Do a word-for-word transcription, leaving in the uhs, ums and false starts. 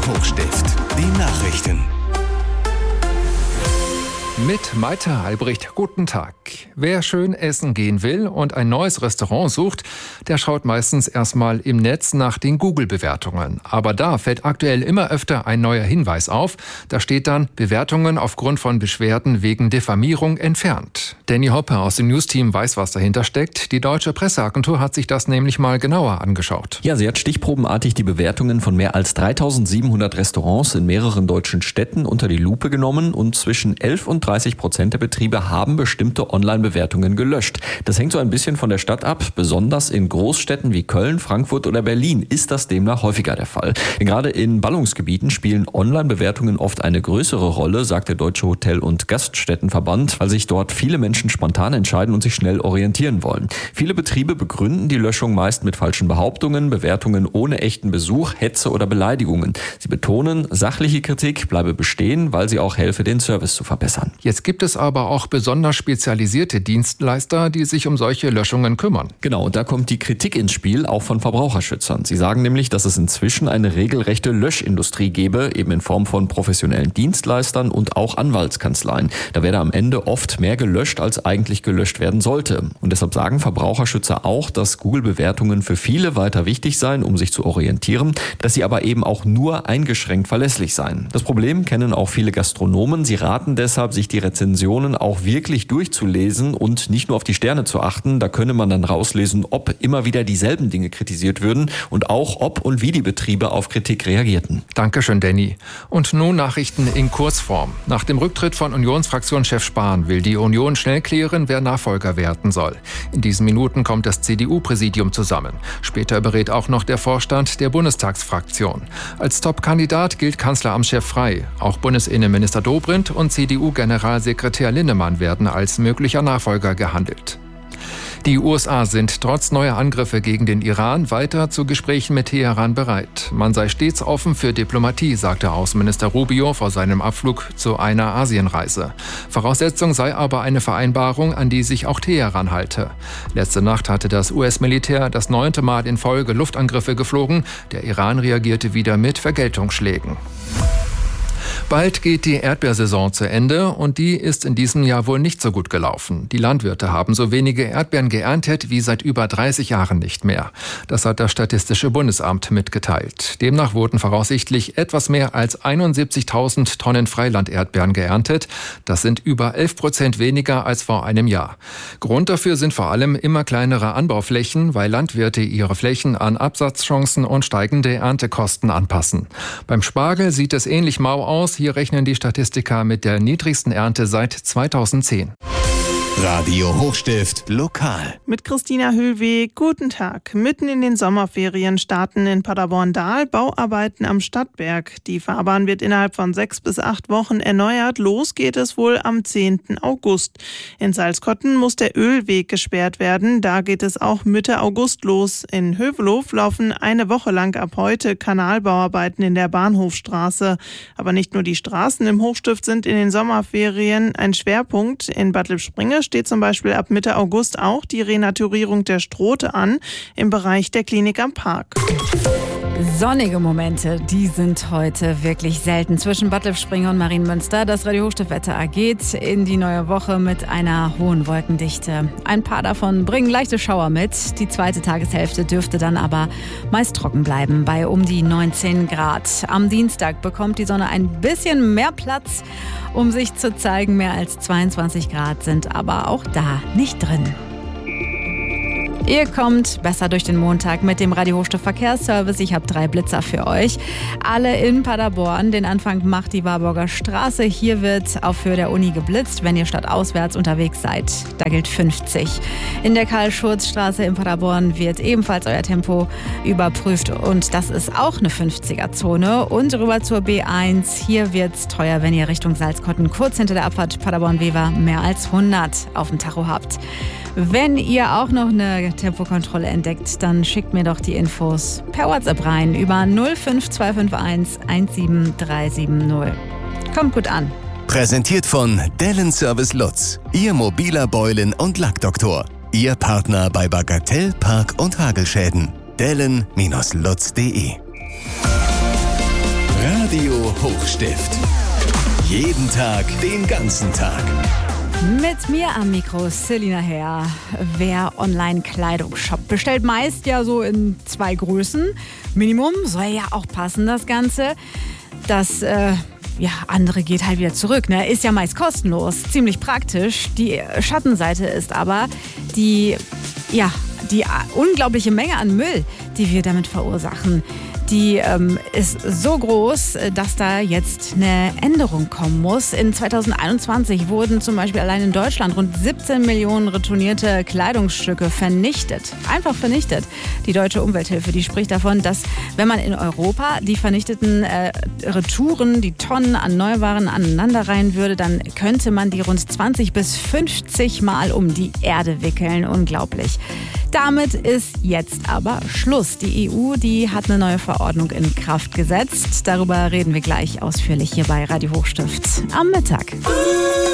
Hochstift, die Nachrichten. Mit Maite Albrecht, guten Tag. Wer schön essen gehen will und ein neues Restaurant sucht, der schaut meistens erstmal im Netz nach den Google-Bewertungen. Aber da fällt aktuell immer öfter ein neuer Hinweis auf. Da steht dann, Bewertungen aufgrund von Beschwerden wegen Diffamierung entfernt. Danny Hoppe aus dem News-Team weiß, was dahinter steckt. Die Deutsche Presseagentur hat sich das nämlich mal genauer angeschaut. Ja, sie hat stichprobenartig die Bewertungen von mehr als dreitausendsiebenhundert Restaurants in mehreren deutschen Städten unter die Lupe genommen und zwischen elf und dreißig Prozent der Betriebe haben bestimmte Online-Bewertungen gelöscht. Das hängt so ein bisschen von der Stadt ab. Besonders in Großstädten wie Köln, Frankfurt oder Berlin ist das demnach häufiger der Fall. Denn gerade in Ballungsgebieten spielen Online-Bewertungen oft eine größere Rolle, sagt der Deutsche Hotel- und Gaststättenverband, weil sich dort viele Menschen spontan entscheiden und sich schnell orientieren wollen. Viele Betriebe begründen die Löschung meist mit falschen Behauptungen, Bewertungen ohne echten Besuch, Hetze oder Beleidigungen. Sie betonen, sachliche Kritik bleibe bestehen, weil sie auch helfe, den Service zu verbessern. Jetzt gibt es aber auch besonders spezialisierte Dienstleister, die sich um solche Löschungen kümmern. Genau, und da kommt die Kritik ins Spiel, auch von Verbraucherschützern. Sie sagen nämlich, dass es inzwischen eine regelrechte Löschindustrie gebe, eben in Form von professionellen Dienstleistern und auch Anwaltskanzleien. Da werde am Ende oft mehr gelöscht, als eigentlich gelöscht werden sollte. Und deshalb sagen Verbraucherschützer auch, dass Google-Bewertungen für viele weiter wichtig seien, um sich zu orientieren, dass sie aber eben auch nur eingeschränkt verlässlich seien. Das Problem kennen auch viele Gastronomen. Sie raten deshalb, sich die Rezensionen auch wirklich durchzulesen und nicht nur auf die Sterne zu achten. Da könne man dann rauslesen, ob immer wieder dieselben Dinge kritisiert würden und auch ob und wie die Betriebe auf Kritik reagierten. Dankeschön, Danny. Und nun Nachrichten in Kurzform. Nach dem Rücktritt von Unionsfraktionschef Spahn will die Union schnell klären, wer Nachfolger werden soll. In diesen Minuten kommt das C D U-Präsidium zusammen. Später berät auch noch der Vorstand der Bundestagsfraktion. Als Top-Kandidat gilt Kanzleramtschef Frey. Auch Bundesinnenminister Dobrindt und C D U-Generalsekretär Linnemann werden als möglicher Nachfolger gehandelt. Die U S A sind trotz neuer Angriffe gegen den Iran weiter zu Gesprächen mit Teheran bereit. Man sei stets offen für Diplomatie, sagte Außenminister Rubio vor seinem Abflug zu einer Asienreise. Voraussetzung sei aber eine Vereinbarung, an die sich auch Teheran halte. Letzte Nacht hatte das U S-Militär das neunte Mal in Folge Luftangriffe geflogen. Der Iran reagierte wieder mit Vergeltungsschlägen. Bald geht die Erdbeersaison zu Ende und die ist in diesem Jahr wohl nicht so gut gelaufen. Die Landwirte haben so wenige Erdbeeren geerntet wie seit über dreißig Jahren nicht mehr. Das hat das Statistische Bundesamt mitgeteilt. Demnach wurden voraussichtlich etwas mehr als einundsiebzigtausend Tonnen Freiland-Erdbeeren geerntet. Das sind über elf Prozent weniger als vor einem Jahr. Grund dafür sind vor allem immer kleinere Anbauflächen, weil Landwirte ihre Flächen an Absatzchancen und steigende Erntekosten anpassen. Beim Spargel sieht es ähnlich mau aus. Hier rechnen die Statistiker mit der niedrigsten Ernte seit zweitausendzehn. Radio Hochstift lokal. Mit Christina Höhlweg, guten Tag. Mitten in den Sommerferien starten in Paderborn-Dahl Bauarbeiten am Stadtberg. Die Fahrbahn wird innerhalb von sechs bis acht Wochen erneuert. Los geht es wohl am zehnten August. In Salzkotten muss der Ölweg gesperrt werden. Da geht es auch Mitte August los. In Hövelhof laufen eine Woche lang ab heute Kanalbauarbeiten in der Bahnhofstraße. Aber nicht nur die Straßen im Hochstift sind in den Sommerferien ein Schwerpunkt. In Bad Lippspringe steht zum Beispiel ab Mitte August auch die Renaturierung der Strote an im Bereich der Klinik am Park. Sonnige Momente, die sind heute wirklich selten. Zwischen Bad Lippspringe und Marienmünster. Das Radio Hochstift-Wetter geht in die neue Woche mit einer hohen Wolkendichte. Ein paar davon bringen leichte Schauer mit. Die zweite Tageshälfte dürfte dann aber meist trocken bleiben, bei um die neunzehn Grad. Am Dienstag bekommt die Sonne ein bisschen mehr Platz, um sich zu zeigen. Mehr als zweiundzwanzig Grad sind aber auch da nicht drin. Ihr kommt besser durch den Montag mit dem Radio Hochstift Verkehrsservice. Ich habe drei Blitzer für euch. Alle in Paderborn. Den Anfang macht die Warburger Straße. Hier wird auf Höhe der Uni geblitzt, wenn ihr stadtauswärts unterwegs seid. Da gilt fünfzig. In der Karl-Schurz-Straße in Paderborn wird ebenfalls euer Tempo überprüft. Und das ist auch eine fünfziger-Zone. Und rüber zur B eins. Hier wird es teuer, wenn ihr Richtung Salzkotten kurz hinter der Abfahrt Paderborn-Wever mehr als hundert auf dem Tacho habt. Wenn ihr auch noch eine Tempokontrolle entdeckt, dann schickt mir doch die Infos per WhatsApp rein über null fünf zwei fünf eins eins sieben drei sieben null. Kommt gut an. Präsentiert von Dellen Service Lutz, Ihr mobiler Beulen- und Lackdoktor. Ihr Partner bei Bagatell, Park- und Hagelschäden. Dellen Lutz punkt de Radio Hochstift. Jeden Tag, den ganzen Tag. Mit mir am Mikro Selina Herr. Wer Online-Kleidung shoppt, bestellt meist ja so in zwei Größen. Minimum soll ja auch passen, das Ganze. Das äh, ja, andere geht halt wieder zurück. Ne? Ist ja meist kostenlos, ziemlich praktisch. Die Schattenseite ist aber die, ja, die unglaubliche Menge an Müll, die wir damit verursachen. Die ähm, ist so groß, dass da jetzt eine Änderung kommen muss. In zweitausendeinundzwanzig wurden zum Beispiel allein in Deutschland rund siebzehn Millionen retournierte Kleidungsstücke vernichtet. Einfach vernichtet. Die Deutsche Umwelthilfe, die spricht davon, dass wenn man in Europa die vernichteten äh, Retouren, die Tonnen an Neuwaren aneinanderreihen würde, dann könnte man die rund zwanzig bis fünfzig Mal um die Erde wickeln. Unglaublich. Damit ist jetzt aber Schluss. Die E U, die hat eine neue Verordnung in Kraft gesetzt. Darüber reden wir gleich ausführlich hier bei Radio Hochstift am Mittag.